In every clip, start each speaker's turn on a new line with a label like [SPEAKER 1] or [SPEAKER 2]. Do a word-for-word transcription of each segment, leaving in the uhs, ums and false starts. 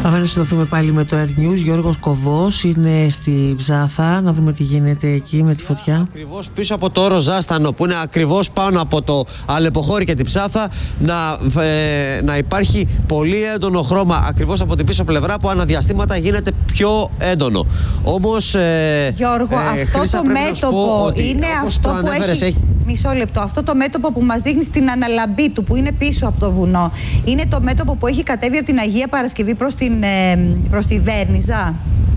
[SPEAKER 1] Πάμε να συνδεθούμε πάλι με το Air News. Γιώργος Κοβός είναι στη Ψάθα. Να δούμε τι γίνεται εκεί με τη φωτιά.
[SPEAKER 2] Ακριβώς πίσω από το όρο Ζάστανο, που είναι ακριβώς πάνω από το Αλεποχώρι και τη Ψάθα, να, ε, να υπάρχει πολύ έντονο χρώμα ακριβώς από την πίσω πλευρά, που αναδιαστήματα γίνεται πιο έντονο. Όμως, ε,
[SPEAKER 3] Γιώργο,
[SPEAKER 2] ε,
[SPEAKER 3] αυτό
[SPEAKER 2] Χρύσα,
[SPEAKER 3] το μέτωπο ότι, είναι αυτό που έχει... έχει... Μισό λεπτό. Αυτό το μέτωπο που μας δείχνει στην αναλαμπή του, που είναι πίσω από το βουνό, είναι το μέτωπο που έχει κατέβει από την Αγία Παρασκευή προς, την, ε, προς τη Βέρνιζα.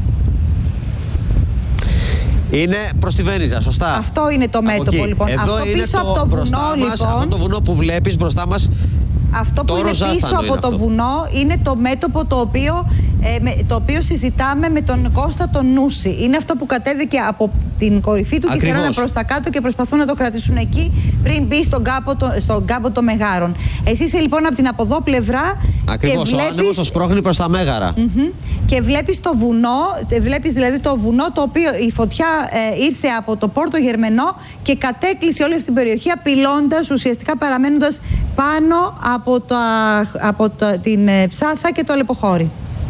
[SPEAKER 2] Είναι προς τη Βέρνιζα, σωστά.
[SPEAKER 3] Αυτό είναι το μέτωπο, λοιπόν.
[SPEAKER 2] Εδώ
[SPEAKER 3] αυτό
[SPEAKER 2] είναι
[SPEAKER 3] πίσω
[SPEAKER 2] το,
[SPEAKER 3] από το
[SPEAKER 2] μπροστά
[SPEAKER 3] βουνό,
[SPEAKER 2] μας,
[SPEAKER 3] λοιπόν.
[SPEAKER 2] Αυτό το βουνό που βλέπεις μπροστά μας.
[SPEAKER 3] Αυτό που είναι πίσω από το βουνό είναι το μέτωπο το οποίο, ε, με, το οποίο συζητάμε με τον Κώστα τον Νούση. Είναι αυτό που κατέβηκε από την κορυφή του
[SPEAKER 2] Ακριβώς.
[SPEAKER 3] και προς τα κάτω και προσπαθούν να το κρατήσουν εκεί πριν μπει στον κάμπο, το, στον κάμπο των Μεγάρων. Εσύ είσαι λοιπόν από την από εδώ πλευρά.
[SPEAKER 2] Ακριβώς,
[SPEAKER 3] και βλέπεις...
[SPEAKER 2] ο άνεμος το σπρώχνει προς τα Μέγαρα.
[SPEAKER 3] Mm-hmm. Και βλέπεις το βουνό, βλέπεις δηλαδή το βουνό το οποίο η φωτιά ε, ήρθε από το Πόρτο Γερμενό και κατέκλυσε όλη αυτή την περιοχή, απειλώντας, ουσιαστικά παραμένοντας πάνω από, τα, από τα, την ε, Ψάθα και το Αλεποχώρι.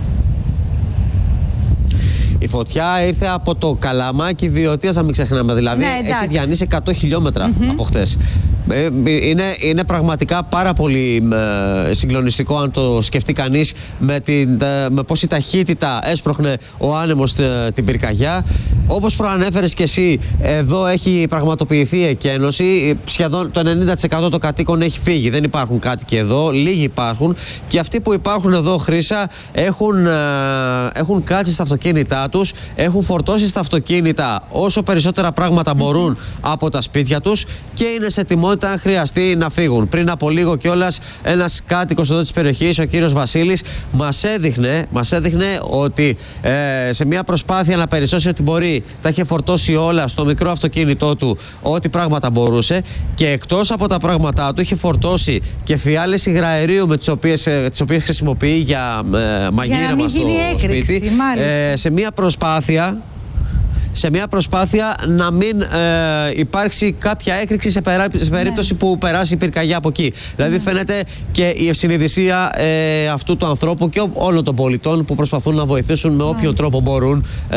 [SPEAKER 2] Η φωτιά ήρθε από το Καλαμάκι Βιωτίας, να μην ξεχνάμε. Δηλαδή, ναι, έχει διανύσει εκατό χιλιόμετρα mm-hmm. από χτες. Είναι, είναι πραγματικά πάρα πολύ ε, συγκλονιστικό αν το σκεφτεί κανείς με, την, με πόση ταχύτητα έσπροχνε ο άνεμος ε, την πυρκαγιά. Όπως προανέφερες και εσύ, εδώ έχει πραγματοποιηθεί εκένωση. Σχεδόν το ενενήντα τοις εκατό των κατοίκων έχει φύγει. Δεν υπάρχουν κάτοικοι εδώ, λίγοι υπάρχουν. Και αυτοί που υπάρχουν εδώ, Χρύσα, έχουν, ε, έχουν κάτσει στα αυτοκίνητά τους, έχουν φορτώσει στα αυτοκίνητα όσο περισσότερα πράγματα μπορούν από τα σπίτια τους και είναι σε τιμότητα αν χρειαστεί να φύγουν. Πριν από λίγο κιόλας, ένας κάτοικος εδώ της περιοχής, ο κύριος Βασίλης, μας έδειχνε, μας έδειχνε ότι ε, σε μια προσπάθεια να περισσώσει ό,τι μπορεί, τα είχε φορτώσει όλα στο μικρό αυτοκίνητό του, ό,τι πράγματα μπορούσε, και εκτός από τα πράγματά του είχε φορτώσει και φιάλες υγραερίου με τις οποίες, ε, τις οποίες χρησιμοποιεί για ε, μαγείρεμα στο σπίτι, ε, σε μια προσπάθεια σε μια προσπάθεια να μην ε, υπάρξει κάποια έκρηξη σε, περά, σε περίπτωση ναι. που περάσει η πυρκαγιά από εκεί. Δηλαδή ναι. φαίνεται και η ευσυνειδησία ε, αυτού του ανθρώπου και όλων των πολιτών που προσπαθούν να βοηθήσουν με όποιο ναι. τρόπο μπορούν ε,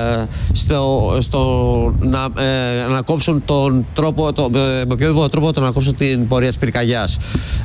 [SPEAKER 2] στο, στο, να, ε, να κόψουν τον τρόπο, το, με οποιοδήποτε τρόπο το να κόψουν την πορεία της πυρκαγιάς.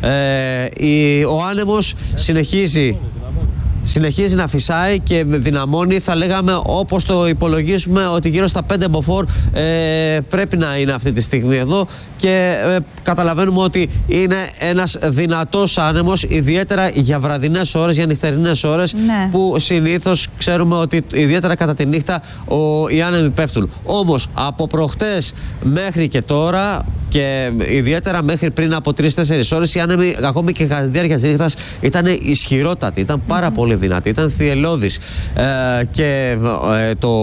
[SPEAKER 2] Ε, η, ο άνεμος συνεχίζει Συνεχίζει να φυσάει και δυναμώνει, θα λέγαμε, όπως το υπολογίζουμε, ότι γύρω στα πέντε μποφόρ ε, πρέπει να είναι αυτή τη στιγμή εδώ και ε, καταλαβαίνουμε ότι είναι ένας δυνατός άνεμος, ιδιαίτερα για βραδινές ώρες, για νυχτερινές ώρες, ναι. που συνήθως ξέρουμε ότι ιδιαίτερα κατά τη νύχτα ο, οι άνεμοι πέφτουν. Όμως από προχτές μέχρι και τώρα και ιδιαίτερα μέχρι πριν από τρεις τέσσερις ώρες, οι άνεμοι ακόμη και κατά τη διάρκεια της νύχτας ήταν ισχυρότατοι, ήταν πάρα mm-hmm. πολύ δυνατοί, ήταν θυελλώδεις. Ε, και ε, το,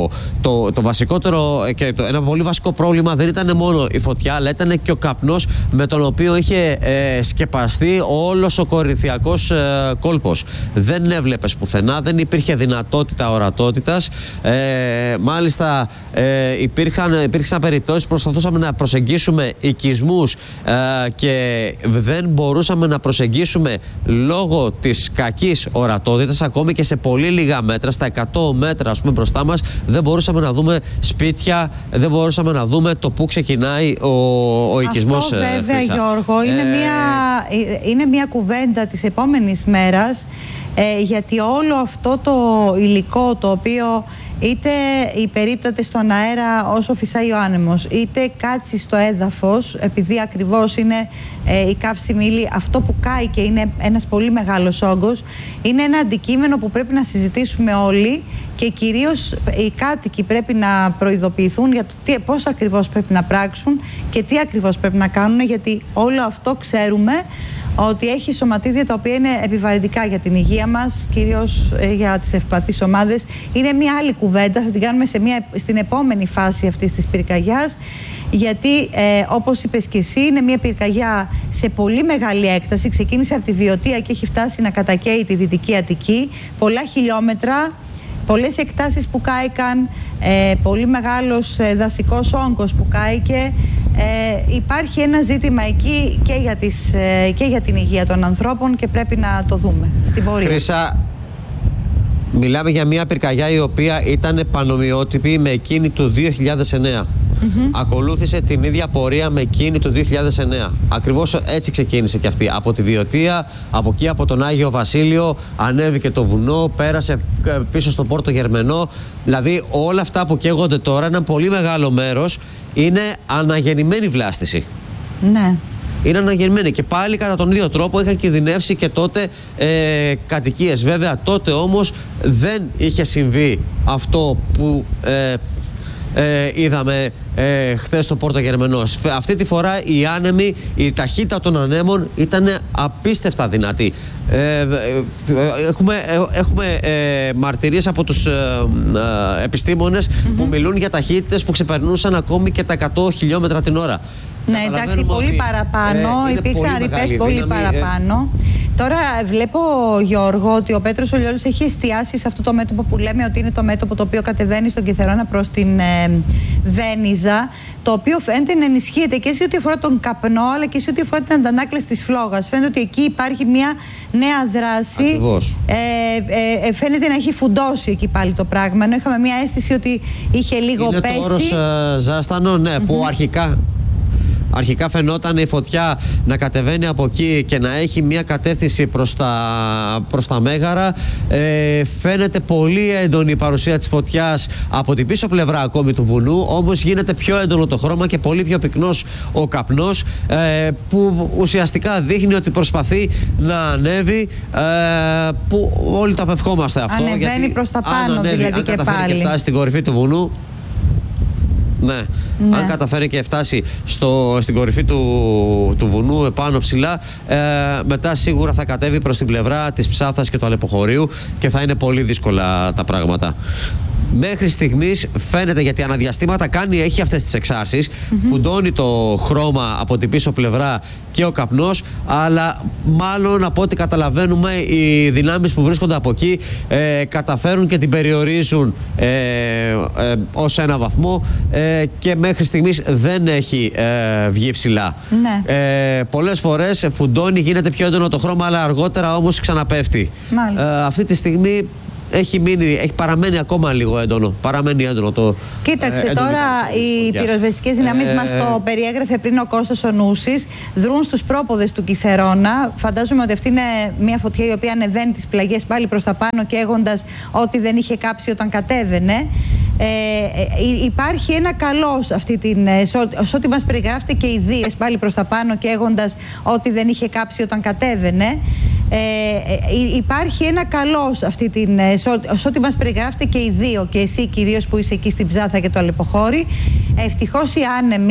[SPEAKER 2] το, το βασικότερο και το, ένα πολύ βασικό πρόβλημα δεν ήταν μόνο η φωτιά, αλλά ήταν και ο καπνός με τον οποίο είχε ε, σκεπαστεί όλος ο κορινθιακός ε, κόλπος. Δεν έβλεπες πουθενά, δεν υπήρχε δυνατότητα ορατότητας. Ε, μάλιστα ε, υπήρχαν, υπήρξαν περιπτώσεις που προσπαθούσαμε να προσεγγίσουμε οικισμούς ε, και δεν μπορούσαμε να προσεγγίσουμε λόγω της κακής ορατότητας. Ακόμη και σε πολύ λίγα μέτρα, στα εκατό μέτρα ας πούμε μπροστά μας, δεν μπορούσαμε να δούμε σπίτια, δεν μπορούσαμε να δούμε το που ξεκινάει ο, ο οικισμός.
[SPEAKER 3] Αυτό βέβαια
[SPEAKER 2] ε,
[SPEAKER 3] Γιώργο, είναι, ε... μια, είναι μια κουβέντα της επόμενης μέρας, ε, γιατί όλο αυτό το υλικό το οποίο είτε υπερίπταται στον αέρα όσο φυσάει ο άνεμος, είτε κάτσει στο έδαφος, επειδή ακριβώς είναι ε, η καύσιμη ύλη, αυτό που κάει και είναι ένας πολύ μεγάλος όγκος, είναι ένα αντικείμενο που πρέπει να συζητήσουμε όλοι και κυρίως οι κάτοικοι πρέπει να προειδοποιηθούν για το τι, πώς ακριβώς πρέπει να πράξουν και τι ακριβώς πρέπει να κάνουν, γιατί όλο αυτό ξέρουμε ότι έχει σωματίδια τα οποία είναι επιβαρυντικά για την υγεία μας, κυρίως ε, για τις ευπαθείς ομάδες. Είναι μια άλλη κουβέντα, θα την κάνουμε σε μια, στην επόμενη φάση αυτής της πυρκαγιάς, γιατί ε, όπως είπες και εσύ, είναι μια πυρκαγιά σε πολύ μεγάλη έκταση. Ξεκίνησε από τη Βιωτία και έχει φτάσει να κατακαίει τη Δυτική Αττική. Πολλά χιλιόμετρα, πολλές εκτάσεις που κάηκαν, ε, πολύ μεγάλος ε, δασικός όγκος που κάηκε. Ε, υπάρχει ένα ζήτημα εκεί και για, τις, ε, και για την υγεία των ανθρώπων και πρέπει να το δούμε στην πορεία.
[SPEAKER 2] Χρύσα, Μιλάμε για μια πυρκαγιά η οποία ήταν πανομοιότυπη με εκείνη του δύο χιλιάδες εννέα. Mm-hmm. Ακολούθησε την ίδια πορεία με εκείνη του δύο χιλιάδες εννέα. Ακριβώς έτσι ξεκίνησε και αυτή. Από τη Βιωτία, από εκεί από τον Άγιο Βασίλειο, ανέβηκε το βουνό, πέρασε πίσω στο Πόρτο Γερμενό. Δηλαδή όλα αυτά που καίγονται τώρα, ένα πολύ μεγάλο μέρος είναι αναγεννημένη βλάστηση. Ναι. Είναι αναγεννημένη και πάλι κατά τον ίδιο τρόπο είχαν κινδυνεύσει και τότε ε, κατοικίες. Βέβαια τότε όμως δεν είχε συμβεί αυτό που ε, ε, είδαμε ε, χθες στο Πόρτο Γερμενό. Αυτή τη φορά οι άνεμοι, η ταχύτητα των ανέμων ήταν απίστευτα δυνατή. Ε, έχουμε έχουμε ε, μαρτυρίες από τους ε, ε, επιστήμονες mm-hmm. που μιλούν για ταχύτητες που ξεπερνούσαν ακόμη και τα εκατό χιλιόμετρα την ώρα.
[SPEAKER 3] Ναι, εντάξει, πολύ παραπάνω. Ε, Υπήρξαν ρηπές πολύ δύναμη, παραπάνω. Ε... Τώρα βλέπω, Γιώργο, ότι ο Πέτρος ο Λιόλης έχει εστιάσει σε αυτό το μέτωπο που λέμε ότι είναι το μέτωπο το οποίο κατεβαίνει στον Κιθερώνα προς την ε, Βένιζα, το οποίο φαίνεται να ενισχύεται και σε ό,τι αφορά τον καπνό, αλλά και σε ό,τι αφορά την αντανάκλαση της φλόγας. Φαίνεται ότι εκεί υπάρχει μια νέα δράση. Ακριβώς. Ε, ε, ε, φαίνεται να έχει φουντώσει εκεί πάλι το πράγμα. Ενώ είχαμε μια αίσθηση ότι είχε λίγο
[SPEAKER 2] είναι
[SPEAKER 3] πέσει.
[SPEAKER 2] Είναι το όρος ε, Ζάστανο, ναι, mm-hmm. που αρχικά... Αρχικά φαινόταν η φωτιά να κατεβαίνει από εκεί και να έχει μια κατεύθυνση προς τα, προς τα Μέγαρα. Ε, φαίνεται πολύ έντονη η παρουσία της φωτιάς από την πίσω πλευρά ακόμη του βουνού, όμως γίνεται πιο έντονο το χρώμα και πολύ πιο πυκνός ο καπνός, ε, που ουσιαστικά δείχνει ότι προσπαθεί να ανέβει, ε, που όλοι το απευχόμαστε αυτό.
[SPEAKER 3] Ανεβαίνει γιατί προς τα πάνω,
[SPEAKER 2] ανέβει,
[SPEAKER 3] δηλαδή
[SPEAKER 2] αν
[SPEAKER 3] και
[SPEAKER 2] πάλι. Και φτάσει στην κορυφή του βουνού. Ναι. Ναι. Αν καταφέρει και φτάσει στο, στην κορυφή του, του βουνού επάνω ψηλά, ε, μετά σίγουρα θα κατέβει προς την πλευρά της Ψάθας και του Αλεποχωρίου και θα είναι πολύ δύσκολα τα πράγματα. Μέχρι στιγμής φαίνεται, γιατί αναδιαστήματα κάνει, έχει αυτές τις εξάρσεις, mm-hmm. φουντώνει το χρώμα από την πίσω πλευρά και ο καπνός, αλλά μάλλον από ό,τι καταλαβαίνουμε οι δυνάμεις που βρίσκονται από εκεί ε, καταφέρουν και την περιορίζουν ε, ε, ως ένα βαθμό ε, και μέχρι στιγμής δεν έχει ε, βγει ψηλά. Ναι. Ε, πολλές φορές φουντώνει, γίνεται πιο έντονο το χρώμα, αλλά αργότερα όμως ξαναπέφτει. Ε, αυτή τη στιγμή Έχει, μείνει, έχει παραμένει ακόμα λίγο έντονο. Παραμένει έντονο το.
[SPEAKER 3] Κοίταξε,
[SPEAKER 2] ε,
[SPEAKER 3] τώρα οι πυροσβεστικές δυνάμεις ε, μας το περιέγραφε πριν ο Κώστας ο Νούσης. Δρούν στους πρόποδες του Κιθερώνα. Φαντάζομαι ότι αυτή είναι μια φωτιά η οποία ανεβαίνει τις πλαγιές πάλι προς τα πάνω, καίγοντας ό,τι δεν είχε κάψει όταν κατέβαινε. Ε, ε, υπάρχει ένα καλό σε αυτή την. Σε ό,τι μας περιγράφεται και οι Δίες πάλι προς τα πάνω, καίγοντας ό,τι δεν είχε κάψει όταν κατέβαινε. Ε, ε, υπάρχει ένα καλό σε αυτή την. Σε ό,τι μας περιγράφεται και οι δύο, και εσύ κυρίως που είσαι εκεί στην Ψάθα και το Αλεποχώρι. Ευτυχώς οι άνεμοι